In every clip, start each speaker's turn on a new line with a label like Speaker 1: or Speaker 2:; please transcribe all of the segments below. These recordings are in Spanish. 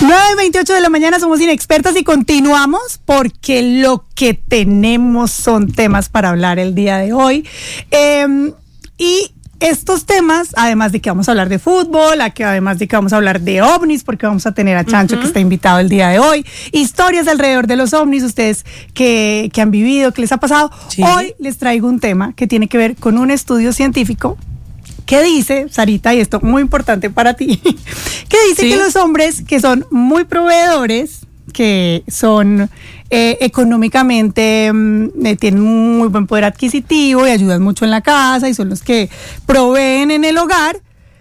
Speaker 1: 9:28 de la mañana, somos Inexpertas y continuamos porque lo que tenemos son temas para hablar el día de hoy. Y estos temas, además de que vamos a hablar de fútbol, además de que vamos a hablar de ovnis, porque vamos a tener a Chancho que está invitado el día de hoy, historias alrededor de los ovnis, ustedes que han vivido, que les ha pasado. Sí. Hoy les traigo un tema que tiene que ver con un estudio científico que dice, Sarita, y esto muy importante para ti, que dice que los hombres que son muy proveedores, que son económicamente, tienen un muy buen poder adquisitivo y ayudan mucho en la casa y son los que proveen en el hogar,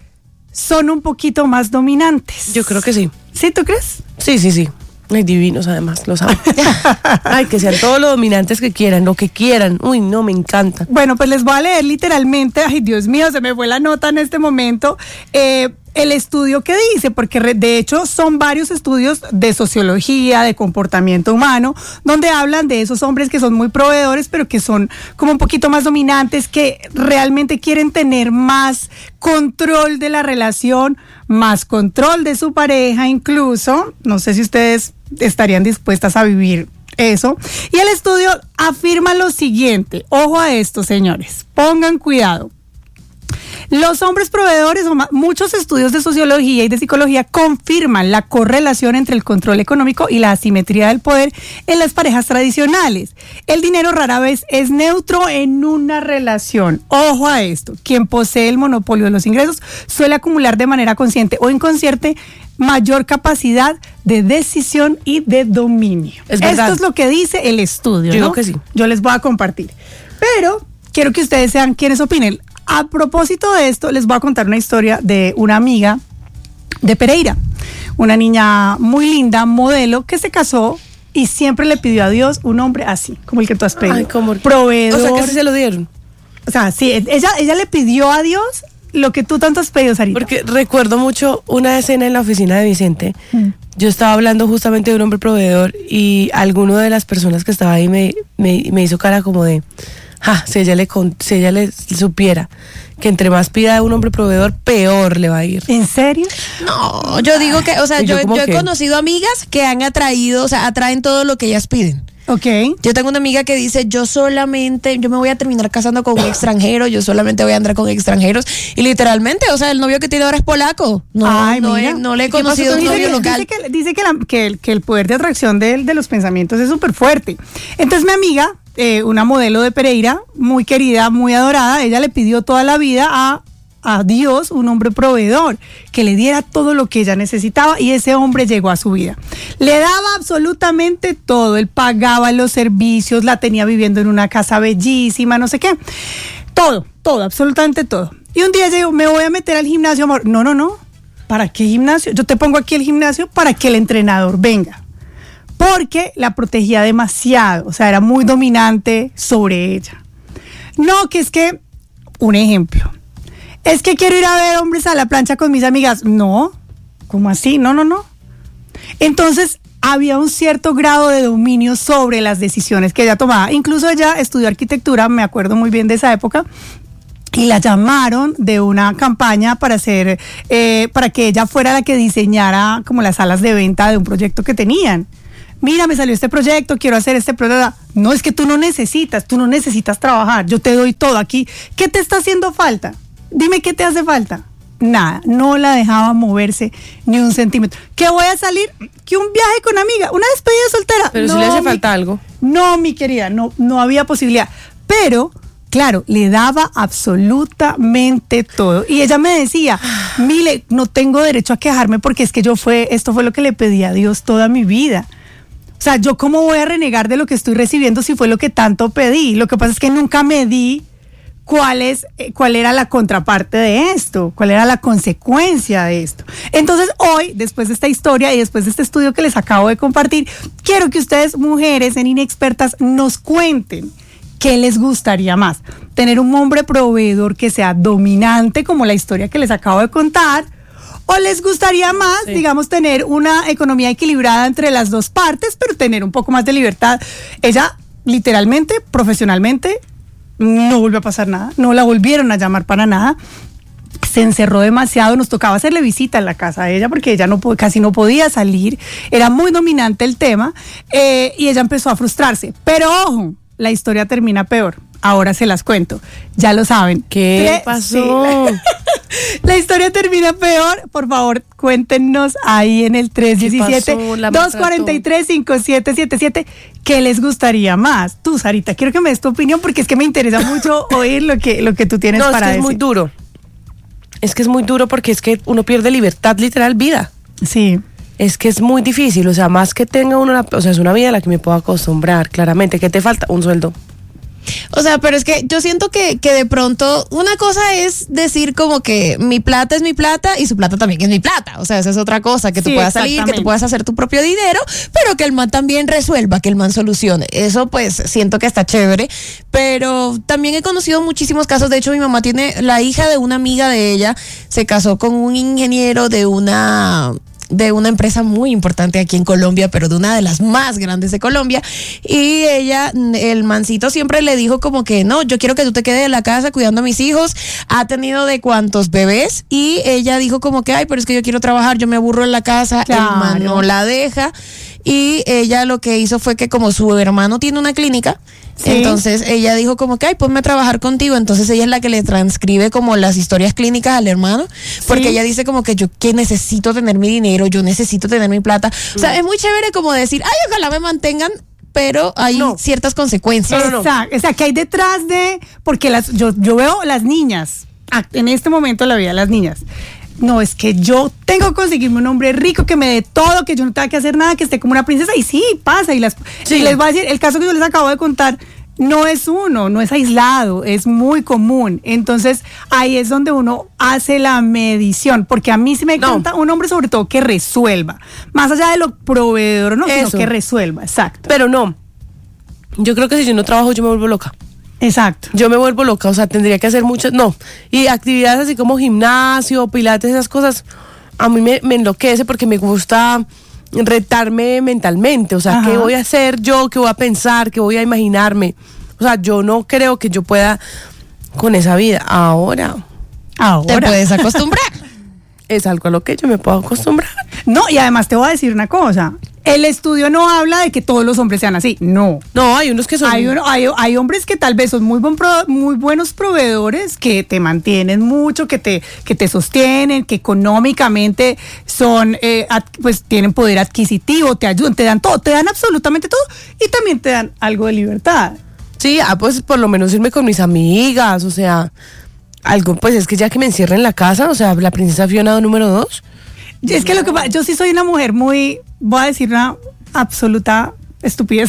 Speaker 1: son un poquito más dominantes.
Speaker 2: Yo creo que sí.
Speaker 1: ¿Sí, tú crees?
Speaker 2: Sí. Ay, divinos además, los amo. Ay, que sean todos los dominantes que quieran, lo que quieran. Uy, no, me encanta.
Speaker 1: Bueno, pues les voy a leer literalmente, ay, Dios mío, se me fue la nota en este momento, el estudio que dice, porque de hecho son varios estudios de sociología, de comportamiento humano, donde hablan de esos hombres que son muy proveedores, pero que son como un poquito más dominantes, que realmente quieren tener más control de la relación, más control de su pareja incluso. No sé si ustedes estarían dispuestas a vivir eso. Y el estudio afirma lo siguiente, ojo a esto, señores, pongan cuidado. Los hombres proveedores, muchos estudios de sociología y de psicología confirman la correlación entre el control económico y la asimetría del poder en las parejas tradicionales. El dinero rara vez es neutro en una relación. Ojo a esto, quien posee el monopolio de los ingresos suele acumular de manera consciente o inconsciente mayor capacidad de decisión y de dominio. Esto es lo que dice el estudio,
Speaker 2: Yo
Speaker 1: ¿no?
Speaker 2: creo que sí.
Speaker 1: Yo les voy a compartir. Pero quiero que ustedes sean quienes opinen. A propósito de esto, les voy a contar una historia de una amiga de Pereira, una niña muy linda, modelo, que se casó y siempre le pidió a Dios un hombre así, como el que tú has pedido.
Speaker 2: Ay, como
Speaker 1: proveedor.
Speaker 2: O sea, que sí se lo dieron.
Speaker 1: O sea, sí, ella le pidió a Dios lo que tú tanto has pedido, Sarita.
Speaker 2: Porque recuerdo mucho una escena en la oficina de Vicente. Yo estaba hablando justamente de un hombre proveedor y alguno de las personas que estaba ahí me hizo cara como de... si ella le supiera que entre más pida de un hombre proveedor, peor le va a ir.
Speaker 1: ¿En serio?
Speaker 3: No, yo digo que, o sea, yo he conocido amigas que han atraído, o sea, atraen todo lo que ellas piden.
Speaker 1: Ok.
Speaker 3: Yo tengo una amiga que dice, yo me voy a terminar casando con un extranjero, yo solamente voy a andar con extranjeros. Y literalmente, o sea, el novio que tiene ahora es polaco. No le he conocido un novio local.
Speaker 1: Dice que el poder de atracción de los pensamientos es súper fuerte. Entonces mi amiga, una modelo de Pereira, muy querida, muy adorada, ella le pidió toda la vida a Dios un hombre proveedor, que le diera todo lo que ella necesitaba, y ese hombre llegó a su vida. Le daba absolutamente todo, él pagaba los servicios, la tenía viviendo en una casa bellísima, no sé qué, todo, absolutamente todo. Y un día llegó, me voy a meter al gimnasio, amor. No, ¿para qué gimnasio? Yo te pongo aquí el gimnasio para que el entrenador venga. Porque la protegía demasiado, o sea, era muy dominante sobre ella. No, que es que, un ejemplo, es que quiero ir a ver hombres a la plancha con mis amigas. No, ¿cómo así? No. Entonces, había un cierto grado de dominio sobre las decisiones que ella tomaba. Incluso ella estudió arquitectura, me acuerdo muy bien de esa época, y la llamaron de una campaña para hacer, para que ella fuera la que diseñara como las salas de venta de un proyecto que tenían. Mira, me salió este proyecto, quiero hacer este proyecto. No, es que tú no necesitas trabajar, yo te doy todo aquí. ¿Qué te está haciendo falta? Dime qué te hace falta. Nada, no la dejaba moverse ni un centímetro. ¿Qué voy a salir? Que un viaje con amiga, una despedida soltera.
Speaker 2: Pero si le hace falta algo.
Speaker 1: No, mi querida, no había posibilidad. Pero, claro, le daba absolutamente todo. Y ella me decía, Mile, no tengo derecho a quejarme porque es que esto fue lo que le pedí a Dios toda mi vida. O sea, ¿yo cómo voy a renegar de lo que estoy recibiendo si fue lo que tanto pedí? Lo que pasa es que nunca me di cuál era la contraparte de esto, cuál era la consecuencia de esto. Entonces hoy, después de esta historia y después de este estudio que les acabo de compartir, quiero que ustedes, mujeres en Inexpertas, nos cuenten qué les gustaría más. Tener un hombre proveedor que sea dominante, como la historia que les acabo de contar, o les gustaría más, digamos, tener una economía equilibrada entre las dos partes, pero tener un poco más de libertad. Ella, literalmente, profesionalmente, no volvió a pasar nada, no la volvieron a llamar para nada. se encerró demasiado, nos tocaba hacerle visita en la casa de ella porque ella casi no podía salir, era muy dominante el tema, y ella empezó a frustrarse. Pero ojo, la historia termina peor. Ahora se las cuento, ya lo saben.
Speaker 2: ¿Qué pasó?
Speaker 1: Sí. La historia termina peor. Por favor, cuéntenos ahí en el 317-243-5777 qué les gustaría más. Tú, Sarita, quiero que me des tu opinión porque es que me interesa mucho oír lo que tú tienes para decir.
Speaker 2: Es muy duro. Es que es muy duro porque es que uno pierde libertad, literal, vida.
Speaker 1: Sí.
Speaker 2: Es que es muy difícil, o sea, más que tenga uno, o sea, es una vida a la que me puedo acostumbrar, claramente. ¿Qué te falta? Un sueldo.
Speaker 3: O sea, pero es que yo siento que de pronto una cosa es decir como que mi plata es mi plata y su plata también es mi plata. O sea, esa es otra cosa, que tú puedas salir, que tú puedas hacer tu propio dinero, pero que el man también resuelva, que el man solucione. Eso pues siento que está chévere, pero también he conocido muchísimos casos. De hecho, mi mamá tiene la hija de una amiga de ella, se casó con un ingeniero de una empresa muy importante aquí en Colombia, pero de una de las más grandes de Colombia, y ella, el mancito siempre le dijo como que no, yo quiero que tú te quedes en la casa cuidando a mis hijos, ha tenido de cuántos bebés, y ella dijo como que ay, pero es que yo quiero trabajar, yo me aburro en la casa, claro. El man no la deja, y ella lo que hizo fue que como su hermano tiene una clínica, sí. Entonces ella dijo como que ay, ponme a trabajar contigo. Entonces ella es la que le transcribe como las historias clínicas al hermano, porque sí. Ella dice como que yo que necesito tener mi dinero, yo necesito tener mi plata. O sea, es muy chévere como decir ay, ojalá me mantengan, pero hay ciertas consecuencias.
Speaker 1: Exacto, o sea, que hay detrás de, porque yo veo las niñas, en este momento de la vida de las niñas, no, es que yo tengo que conseguirme un hombre rico que me dé todo, que yo no tenga que hacer nada, que esté como una princesa, y sí, pasa, y les voy a decir, el caso que yo les acabo de contar, no es aislado, es muy común. Entonces, ahí es donde uno hace la medición, porque a mí sí me encanta un hombre sobre todo que resuelva, más allá de lo proveedor, sino que resuelva, exacto.
Speaker 2: Pero no, yo creo que si yo no trabajo, yo me vuelvo loca.
Speaker 1: Exacto.
Speaker 2: Yo me vuelvo loca, o sea, tendría que hacer muchas, y actividades así como gimnasio, pilates, esas cosas, a mí me enloquece porque me gusta retarme mentalmente, o sea, ¿qué voy a hacer yo? ¿Qué voy a pensar? ¿Qué voy a imaginarme? O sea, yo no creo que yo pueda con esa vida. Ahora
Speaker 3: te puedes acostumbrar.
Speaker 2: Es algo a lo que yo me puedo acostumbrar.
Speaker 1: No, y además te voy a decir una cosa. El estudio no habla de que todos los hombres sean así, no.
Speaker 2: No, hay unos que son...
Speaker 1: Hay hombres que tal vez son muy buenos proveedores, que te mantienen mucho, que te sostienen, que económicamente son, pues tienen poder adquisitivo, te ayudan, te dan todo, te dan absolutamente todo y también te dan algo de libertad.
Speaker 2: Sí, pues por lo menos irme con mis amigas, o sea, algo, pues es que ya que me encierra en la casa, o sea, la princesa Fiona número 2...
Speaker 1: Es que lo que pasa, yo sí soy una mujer muy, voy a decir una absoluta estupidez,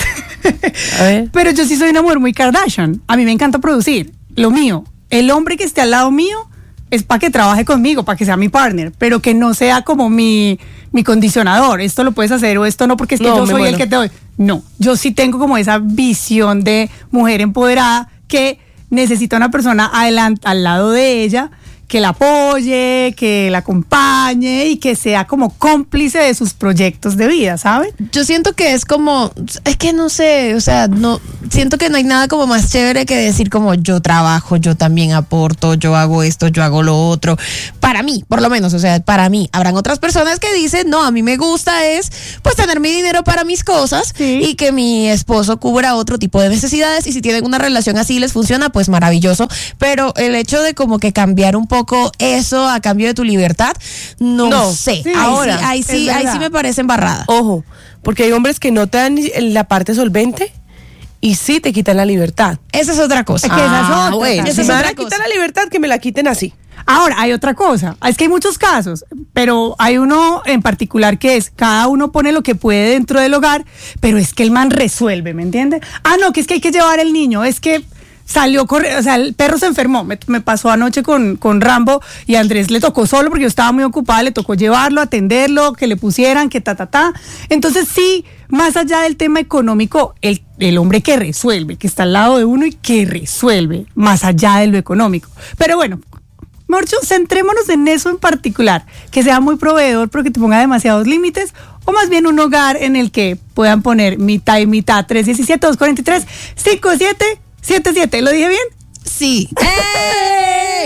Speaker 1: a ver. Pero yo sí soy una mujer muy Kardashian. A mí me encanta producir, lo mío. El hombre que esté al lado mío es para que trabaje conmigo, para que sea mi partner, pero que no sea como mi condicionador. Esto lo puedes hacer o esto no, porque es que yo soy el que te doy. No, yo sí tengo como esa visión de mujer empoderada que necesita una persona al lado de ella, que la apoye, que la acompañe y que sea como cómplice de sus proyectos de vida, ¿saben?
Speaker 3: Yo siento que es como, es que no sé, o sea, no siento que no hay nada como más chévere que decir como yo trabajo, yo también aporto, yo hago esto, yo hago lo otro. Para mí, por lo menos, o sea, para mí. Habrán otras personas que dicen, no, a mí me gusta es pues tener mi dinero para mis cosas, sí, y que mi esposo cubra otro tipo de necesidades, y si tienen una relación así y les funciona, pues maravilloso. Pero el hecho de como que cambiar un poco eso a cambio de tu libertad, no sé. Sí, ahí sí me parece embarrada.
Speaker 2: Ojo, porque hay hombres que no te dan la parte solvente y sí te quitan la libertad.
Speaker 3: Esa es otra cosa.
Speaker 2: Bueno, si me van a quitar la libertad, que me la quiten así.
Speaker 1: Ahora, hay otra cosa, es que hay muchos casos, pero hay uno en particular que es, cada uno pone lo que puede dentro del hogar, pero es que el man resuelve, ¿me entiende? No, que es que hay que llevar el niño, es que salió corriendo, o sea, el perro se enfermó, me pasó anoche con Rambo, y a Andrés le tocó solo porque yo estaba muy ocupada, le tocó llevarlo, atenderlo, que le pusieran, que entonces sí, más allá del tema económico, el hombre que resuelve, que está al lado de uno y que resuelve, más allá de lo económico. Pero bueno, Morcho, centrémonos en eso en particular, que sea muy proveedor pero que te ponga demasiados límites, o más bien un hogar en el que puedan poner mitad y mitad. 317-243-5777, ¿lo dije bien?
Speaker 3: Sí. ¡Ey!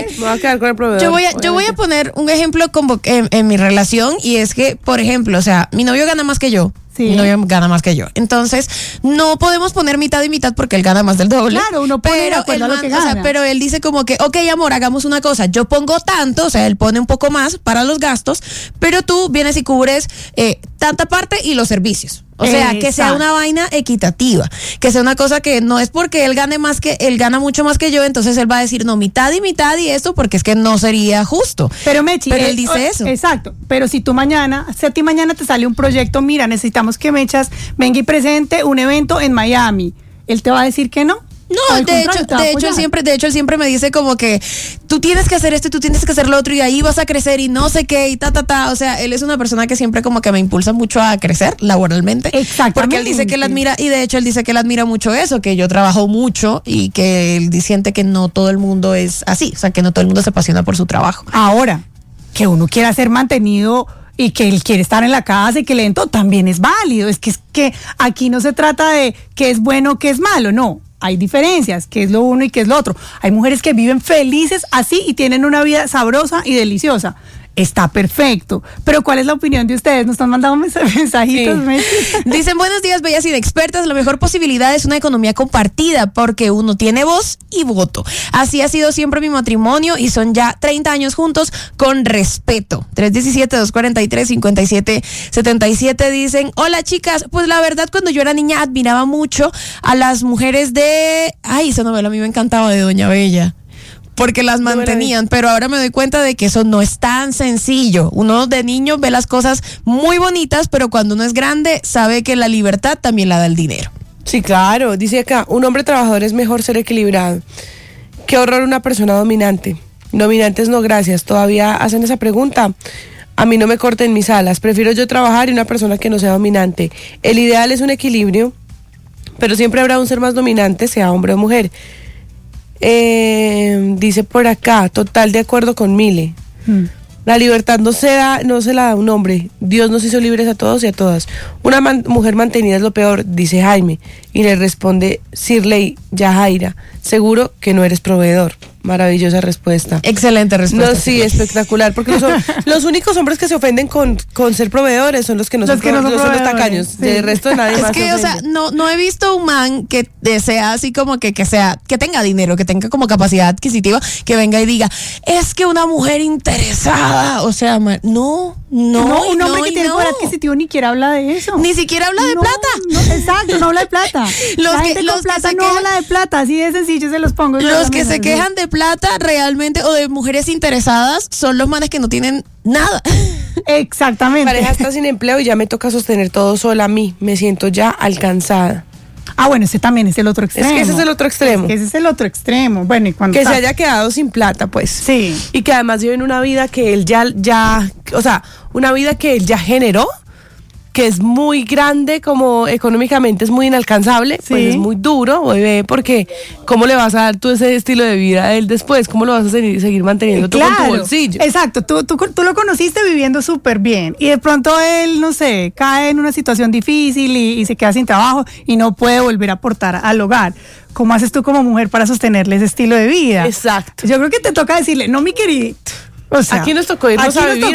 Speaker 3: que
Speaker 2: me voy a quedar con el proveedor.
Speaker 3: Yo voy a poner un ejemplo como en mi relación, y es que, por ejemplo, o sea, mi novio gana más que yo. Sí. Mi novio gana más que yo. Entonces, no podemos poner mitad y mitad porque él gana más del doble.
Speaker 1: Claro, uno pone de acuerdo a lo que gana.
Speaker 3: O sea, pero él dice como que, ok, amor, hagamos una cosa. Yo pongo tanto, o sea, él pone un poco más para los gastos, pero tú vienes y cubres tanta parte y los servicios. O sea, que sea una vaina equitativa, que sea una cosa que no es porque él gane él gana mucho más que yo, entonces él va a decir, no, mitad y esto, porque es que no sería justo.
Speaker 1: Pero Mechi,
Speaker 3: él dice eso.
Speaker 1: Exacto, pero si a ti mañana te sale un proyecto, mira, necesitamos que Mechas venga y presente un evento en Miami, ¿él te va a decir que no?
Speaker 3: No, de hecho él siempre me dice como que tú tienes que hacer esto y tú tienes que hacer lo otro y ahí vas a crecer y no sé qué y o sea, él es una persona que siempre como que me impulsa mucho a crecer laboralmente.
Speaker 1: Exactamente.
Speaker 3: Porque él dice que él admira, y de hecho él dice que él admira mucho eso, que yo trabajo mucho y que él siente que no todo el mundo es así, o sea, que no todo el mundo se apasiona por su trabajo.
Speaker 1: Ahora, que uno quiera ser mantenido y que él quiere estar en la casa y que le den todo, también es válido. Es que aquí no se trata de qué es bueno o qué es malo, no. Hay diferencias, qué es lo uno y qué es lo otro. Hay mujeres que viven felices así y tienen una vida sabrosa y deliciosa. Está perfecto. Pero ¿cuál es la opinión de ustedes? Nos están mandando mensajitos.
Speaker 3: Sí. Dicen, buenos días, bellas inexpertas. La mejor posibilidad es una economía compartida porque uno tiene voz y voto. Así ha sido siempre mi matrimonio y son ya 30 años juntos con respeto. 317-243-5777 dicen, hola chicas, pues la verdad cuando yo era niña admiraba mucho a las mujeres de... Ay, esa novela a mí me encantaba, de Doña Bella. Porque las mantenían, pero ahora me doy cuenta de que eso no es tan sencillo. Uno de niño ve las cosas muy bonitas, pero cuando uno es grande sabe que la libertad también la da el dinero.
Speaker 2: Sí, claro, dice acá, un hombre trabajador es mejor ser equilibrado. Qué horror una persona dominante. Dominantes no, gracias. Todavía hacen esa pregunta. A mí no me corten mis alas, prefiero yo trabajar y una persona que no sea dominante. El ideal es un equilibrio, pero siempre habrá un ser más dominante, sea hombre o mujer. Dice por acá, total de acuerdo con Mile. La libertad no se la da un hombre. Dios nos hizo libres a todos y a todas. Una mujer mantenida es lo peor, dice Jaime. Y le responde Sirley Yajaira, seguro que no eres proveedor. Maravillosa respuesta.
Speaker 3: Excelente respuesta.
Speaker 2: No, sí, espectacular, porque los únicos hombres que se ofenden con ser proveedores son los que no son los tacaños. Sí. De resto de nadie más.
Speaker 3: Es que, o sea, no he visto un man que sea así como que tenga dinero, que tenga como capacidad adquisitiva, que venga y diga, es que una mujer interesada, o sea, no, un
Speaker 1: hombre que tiene poder adquisitivo ni siquiera habla de eso.
Speaker 3: Ni siquiera habla de plata.
Speaker 1: No, exacto, no habla de plata. La gente con plata no habla de plata, así de sencillo se los pongo.
Speaker 3: Los que se quejan de plata realmente o de mujeres interesadas son los manes que no tienen nada.
Speaker 1: Exactamente.
Speaker 2: Mi pareja está sin empleo y ya me toca sostener todo sola a mí. Me siento ya alcanzada.
Speaker 1: Ah, bueno, ese también es el otro extremo.
Speaker 2: Es que ese es el otro extremo.
Speaker 1: Ese es el otro extremo. Bueno, y cuando
Speaker 2: se haya quedado sin plata, pues.
Speaker 1: Sí.
Speaker 2: Y que además viven una vida que él o sea, una vida que él ya generó, que es muy grande, como económicamente es muy inalcanzable, sí. Pues es muy duro, bebé, porque ¿cómo le vas a dar tú ese estilo de vida a él después? ¿Cómo lo vas a seguir manteniendo tú con tu bolsillo?
Speaker 1: Exacto, tú lo conociste viviendo súper bien y de pronto él, no sé, cae en una situación difícil y se queda sin trabajo y no puede volver a aportar al hogar. ¿Cómo haces tú como mujer para sostenerle ese estilo de vida?
Speaker 2: Exacto.
Speaker 1: Yo creo que te toca decirle, no, mi queridito. O sea,
Speaker 2: aquí nos tocó irnos a vivir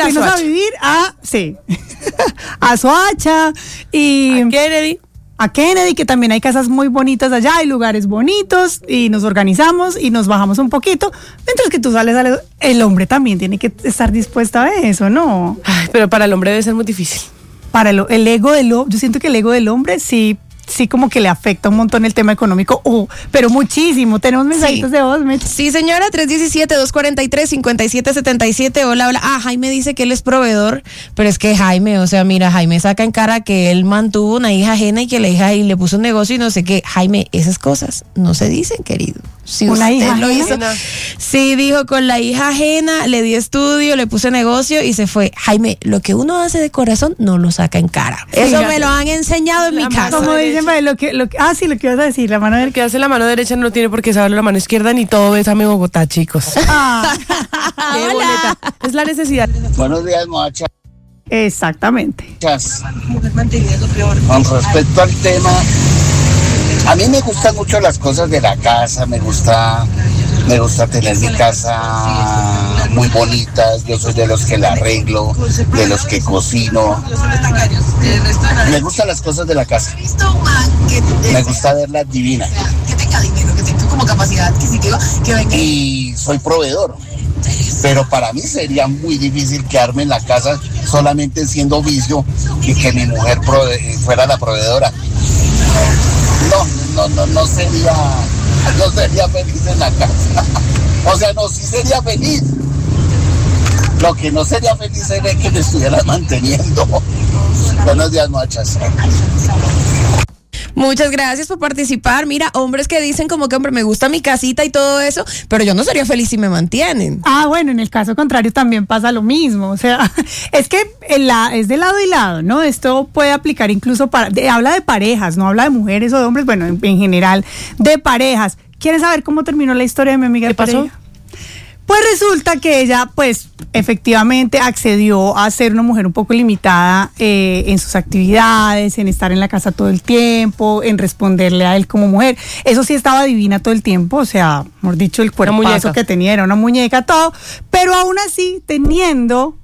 Speaker 1: a Soacha y a Kennedy, que también hay casas muy bonitas allá, hay lugares bonitos y nos organizamos y nos bajamos un poquito, mientras que tú sales, el hombre también tiene que estar dispuesto a eso, ¿no?
Speaker 2: Ay, pero para el hombre debe ser muy difícil.
Speaker 1: Para el ego yo siento que el ego del hombre sí como que le afecta un montón el tema económico, pero muchísimo. Tenemos mensajitos de voz, Mechi.
Speaker 3: Sí, señora, 317-243-5777. Hola. Jaime dice que él es proveedor, pero es que Jaime saca en cara que él mantuvo una hija ajena y que la hija y le puso un negocio y no sé qué. Jaime, esas cosas no se dicen, querido. Si
Speaker 1: una hija
Speaker 3: lo hizo, sí, dijo, con la hija ajena, le di estudio, le puse negocio y se fue. Jaime, lo que uno hace de corazón no lo saca en cara. Sí, eso me lo han enseñado en mi casa.
Speaker 1: Como dicen, lo que ibas a decir, la mano derecha.
Speaker 2: El que hace la mano derecha no tiene por qué saberlo la mano izquierda, ni todo Bésame Bogotá, chicos. Qué boleta. Es la necesidad.
Speaker 4: Buenos días, Moacha.
Speaker 1: Exactamente.
Speaker 4: Con respecto al tema, a mí me gustan mucho las cosas de la casa, me gusta Me gusta tener mi casa muy bonita. Yo soy de los que la arreglo, de los que cocino. Me gustan las cosas de la casa. Me gusta verlas divinas. Y soy proveedor. Pero para mí sería muy difícil quedarme en la casa solamente siendo vicio y que mi mujer fuera la proveedora. No sería feliz en la casa. O sea, no, sí sería feliz. Lo que no sería feliz sería que me estuviera manteniendo. Buenos días, muchachas.
Speaker 3: Muchas gracias por participar. Mira, hombres que dicen como que, hombre, me gusta mi casita y todo eso, pero yo no sería feliz si me mantienen.
Speaker 1: Bueno, en el caso contrario también pasa lo mismo. O sea, es que es de lado y lado, ¿no? Esto puede aplicar incluso habla de parejas, no habla de mujeres o de hombres, bueno, en general, de parejas. ¿Quieren saber cómo terminó la historia de mi amiga?
Speaker 2: ¿Qué pasó?
Speaker 1: Pues resulta que ella, pues, efectivamente accedió a ser una mujer un poco limitada en sus actividades, en estar en la casa todo el tiempo, en responderle a él como mujer. Eso sí, estaba divina todo el tiempo, o sea, mejor dicho, el cuerpazo que tenía era una muñeca, todo. Pero aún así, teniendo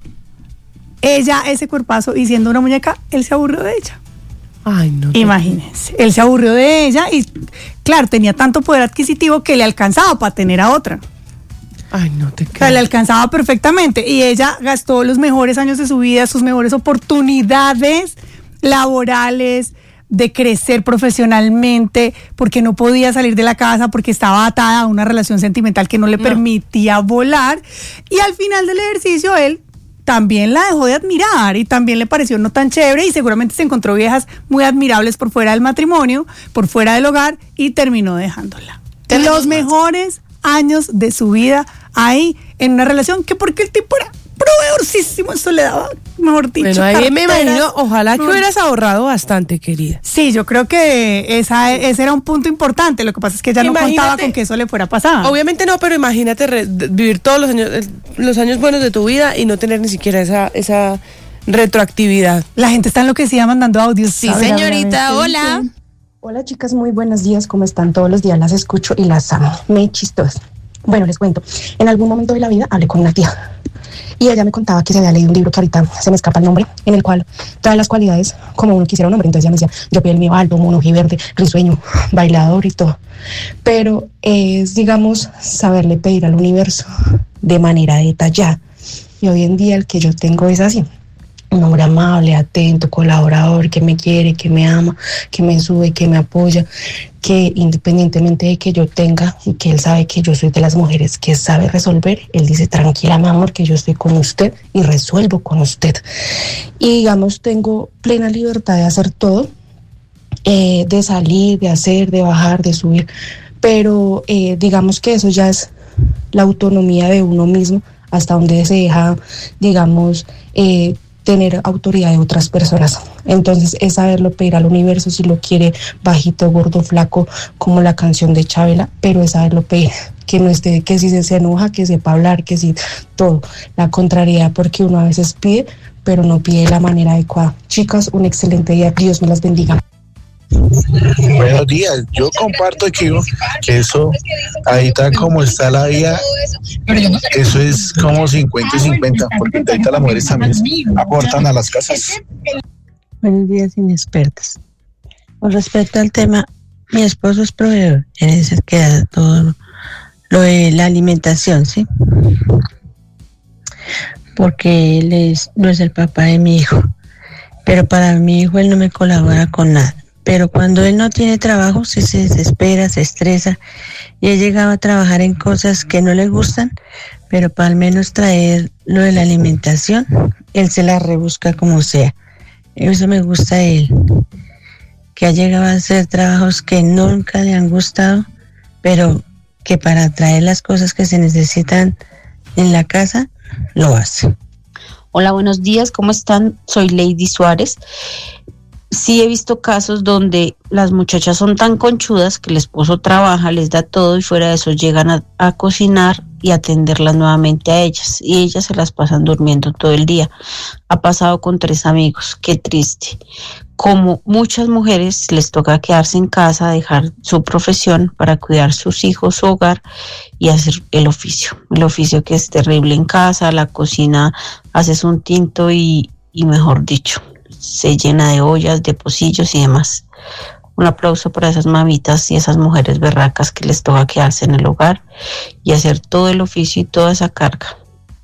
Speaker 1: ella ese cuerpazo y siendo una muñeca, él se aburrió de ella.
Speaker 2: Ay, no.
Speaker 1: Imagínense, él se aburrió de ella y, claro, tenía tanto poder adquisitivo que le alcanzaba para tener a otra.
Speaker 2: Ay, no te creo.
Speaker 1: O sea, le alcanzaba perfectamente y ella gastó los mejores años de su vida, sus mejores oportunidades laborales, de crecer profesionalmente, porque no podía salir de la casa, porque estaba atada a una relación sentimental que no le permitía volar. Y al final del ejercicio él también la dejó de admirar y también le pareció no tan chévere y seguramente se encontró viejas muy admirables por fuera del matrimonio, por fuera del hogar y terminó dejándola. Los mejores años de su vida ahí en una relación que porque el tipo era proveedorcísimo, eso le daba, mejor dicho.
Speaker 2: Bueno, ahí me imagino, ojalá que hubieras ahorrado bastante, querida.
Speaker 1: Sí, yo creo que ese era un punto importante. Lo que pasa es que ella no contaba con que eso le fuera a pasar.
Speaker 2: Obviamente no, pero imagínate vivir todos los años buenos de tu vida y no tener ni siquiera esa retroactividad.
Speaker 1: La gente está enloquecida mandando audios.
Speaker 3: Sí, señorita, hola.
Speaker 5: Hola chicas, muy buenos días, ¿cómo están? Todos los días las escucho y las amo, me chistosas. Bueno, les cuento, en algún momento de la vida hablé con una tía y ella me contaba que se había leído un libro que ahorita se me escapa el nombre, en el cual trae las cualidades como uno quisiera un hombre. Entonces ella me decía, yo piel mío alto, mono, verde, risueño, bailador y todo. Pero es, digamos, saberle pedir al universo de manera detallada. Y hoy en día el que yo tengo es así. Un hombre amable, atento, colaborador, que me quiere, que me ama, que me sube, que me apoya, que independientemente de que yo tenga y que él sabe que yo soy de las mujeres que sabe resolver, él dice, tranquila mi amor, que yo estoy con usted y resuelvo con usted. Y digamos, tengo plena libertad de hacer todo, de salir, de hacer, de bajar, de subir, pero digamos que eso ya es la autonomía de uno mismo, hasta donde se deja, digamos, tener autoridad de otras personas. Entonces es saberlo pedir al universo, si lo quiere bajito, gordo, flaco, como la canción de Chabela, pero es saberlo pedir, que no esté, que si se enoja, que sepa hablar, que si todo, la contrariedad, porque uno a veces pide, pero no pide de la manera adecuada. Chicas, un excelente día, Dios me las bendiga.
Speaker 6: Buenos días, yo comparto que eso, ahorita como está la vida, eso es como 50 y 50, porque ahorita las mujeres también aportan a las casas.
Speaker 7: Buenos días, inexpertas. Con respecto al tema, mi esposo es proveedor, él es el que da todo lo de la alimentación, ¿sí? Porque él no es el papá de mi hijo, pero para mi hijo él no me colabora con nada. Pero cuando él no tiene trabajo, sí se desespera, se estresa y he llegado a trabajar en cosas que no le gustan, pero para al menos traer lo de la alimentación, él se la rebusca como sea. Eso me gusta de él, que ha llegado a hacer trabajos que nunca le han gustado, pero que para traer las cosas que se necesitan en la casa, lo hace.
Speaker 8: Hola, buenos días, ¿cómo están? Soy Lady Suárez.
Speaker 7: sí he visto casos donde las muchachas son tan conchudas que el esposo trabaja, les da todo y fuera de eso llegan a cocinar y atenderlas nuevamente a ellas, y ellas se las pasan durmiendo todo el día. Ha pasado con 3 amigos, qué triste. Como muchas mujeres les toca quedarse en casa, dejar su profesión para cuidar sus hijos, su hogar y hacer el oficio que es terrible en casa. La cocina, haces un tinto y mejor dicho, se llena de ollas, de pocillos y demás. Un aplauso para esas mamitas y esas mujeres berracas que les toca quedarse en el hogar y hacer todo el oficio y toda esa carga.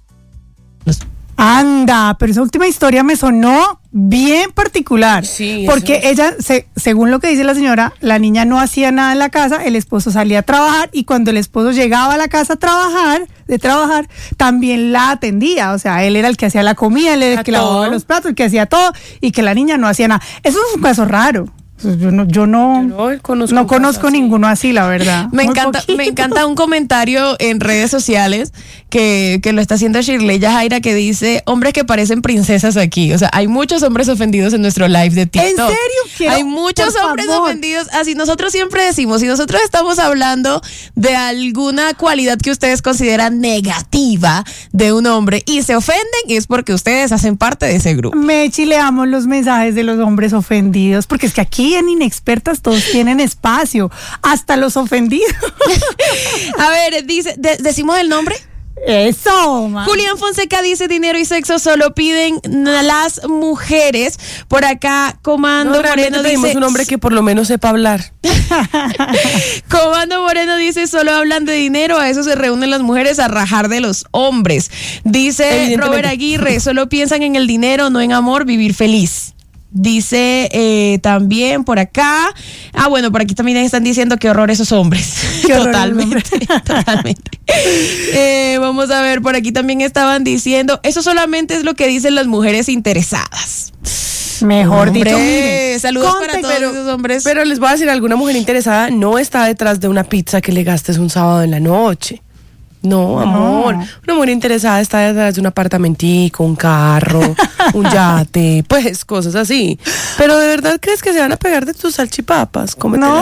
Speaker 1: Anda, pero esa última historia me sonó bien particular. Sí, porque ella, según lo que dice la señora, la niña no hacía nada en la casa, el esposo salía a trabajar y cuando el esposo llegaba a la casa de trabajar, también la atendía. O sea, él era el que hacía la comida, él era el que lavaba los platos, el que hacía todo y que la niña no hacía nada. Eso es un caso raro. Yo no conozco ninguno así, la verdad.
Speaker 3: Me encanta un comentario en redes sociales que lo está haciendo Shirley Jaira, que dice: hombres que parecen princesas aquí. O sea, hay muchos hombres ofendidos en nuestro live de TikTok.
Speaker 1: ¿En serio?
Speaker 3: Hay muchos hombres ofendidos. Así nosotros siempre decimos, si nosotros estamos hablando de alguna cualidad que ustedes consideran negativa de un hombre y se ofenden, es porque ustedes hacen parte de ese grupo.
Speaker 1: Me chileamos los mensajes de los hombres ofendidos, porque es que aquí en Inexpertas todos tienen espacio, hasta los ofendidos.
Speaker 3: A ver, ¿decimos el nombre?
Speaker 1: Eso, man.
Speaker 3: Julián Fonseca dice: dinero y sexo solo piden las mujeres. Por acá Comando Moreno dice:
Speaker 2: un hombre que por lo menos sepa hablar.
Speaker 3: Comando Moreno dice: solo hablan de dinero, a eso se reúnen las mujeres a rajar de los hombres. Dice Robert Aguirre: solo piensan en el dinero, no en amor, vivir feliz. Dice también por acá, bueno, por aquí también están diciendo qué horror esos hombres. Totalmente. Vamos a ver, por aquí también estaban diciendo, eso solamente es lo que dicen las mujeres interesadas.
Speaker 1: Mejor dicho, mire,
Speaker 3: saludos para todos esos hombres.
Speaker 2: Pero les voy a decir, alguna mujer interesada no está detrás de una pizza que le gastes un sábado en la noche. No, amor. Una mujer interesada está detrás de un apartamentico, un carro, un yate, pues cosas así. Pero ¿de verdad crees que se van a pegar de tus salchipapas?
Speaker 1: No.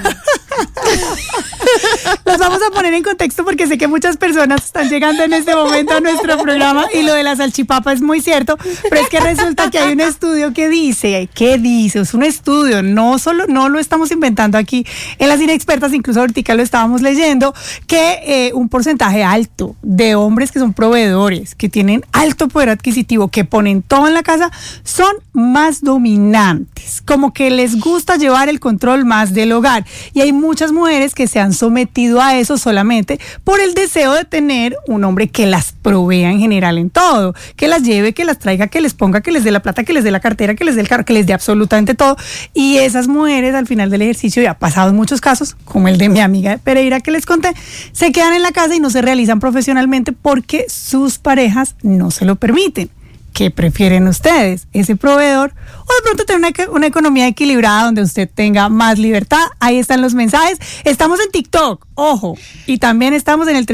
Speaker 1: Las vamos a poner en contexto porque sé que muchas personas están llegando en este momento a nuestro programa y lo de la salchipapa es muy cierto, pero es que resulta que hay un estudio que dice, es un estudio, no lo estamos inventando aquí en Las Inexpertas, incluso ahorita lo estábamos leyendo, que un porcentaje alto de hombres que son proveedores, que tienen alto poder adquisitivo, que ponen todo en la casa, son más dominantes, como que les gusta llevar el control más del hogar. Y hay muchas mujeres que se han sometido a eso solamente por el deseo de tener un hombre que las provea en general en todo, que las lleve, que las traiga, que les ponga, que les dé la plata, que les dé la cartera, que les dé el carro, que les dé absolutamente todo. Y esas mujeres al final del ejercicio, y ha pasado en muchos casos, como el de mi amiga de Pereira que les conté, se quedan en la casa y no se realizan profesionalmente porque sus parejas no se lo permiten. ¿Qué prefieren ustedes? ¿Ese proveedor o de pronto tener una economía equilibrada donde usted tenga más libertad? Ahí están los mensajes. Estamos en TikTok, ojo, y también estamos en el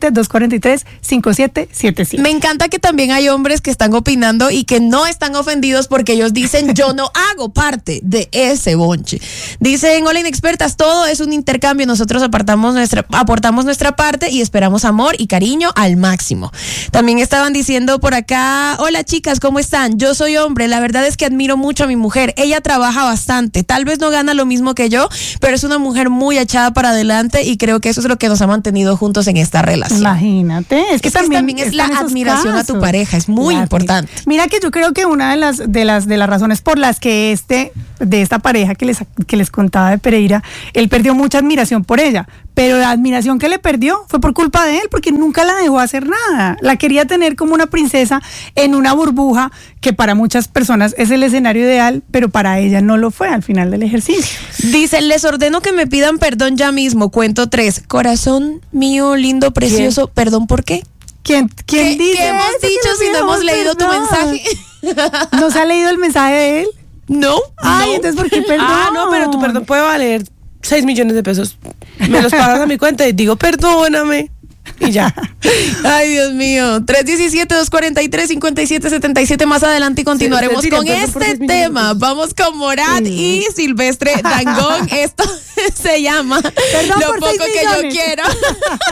Speaker 1: 317-243-5777.
Speaker 3: Me encanta que también hay hombres que están opinando y que no están ofendidos porque ellos dicen: yo no hago parte de ese bonche. Dicen: hola Inexpertas, todo es un intercambio, nosotros aportamos nuestra parte y esperamos amor y cariño al máximo. También estaban diciendo por acá: hola chicas, ¿cómo están? Yo soy hombre, la verdad es que admiro mucho a mi mujer, ella trabaja bastante, tal vez no gana lo mismo que yo, pero es una mujer muy echada para adelante y creo que eso es lo que nos ha mantenido juntos en esta relación.
Speaker 1: Imagínate, es que también
Speaker 3: es la admiración a tu pareja, es muy importante.
Speaker 1: Mira que yo creo que una de las razones por las que de esta pareja que les contaba de Pereira, él perdió mucha admiración por ella, pero la admiración que le perdió fue por culpa de él, porque nunca la dejó hacer nada. La quería tener como una princesa en una burbuja, que para muchas personas es el escenario ideal, pero para ella no lo fue al final del ejercicio.
Speaker 3: Dice: les ordeno que me pidan perdón ya mismo. Cuento 3. Corazón mío, lindo, precioso. ¿Quién? ¿Perdón por qué?
Speaker 1: ¿Quién dice?
Speaker 3: ¿Qué hemos dicho si no hemos leído tu mensaje?
Speaker 1: ¿No se ha leído el mensaje de él?
Speaker 3: No.
Speaker 1: Ay, entonces ¿por qué perdón?
Speaker 2: No, pero tu perdón puede valer 6 millones de pesos. Me los pagas a mi cuenta y digo: perdóname. y ya.
Speaker 3: Ay, Dios mío. 317-243-5777. Más adelante y continuaremos con este tema. Vamos con Morat y Silvestre Dangond. Esto se llama
Speaker 1: Perdón
Speaker 3: Lo
Speaker 1: por
Speaker 3: poco
Speaker 1: 6
Speaker 3: que yo
Speaker 1: millones.
Speaker 3: quiero.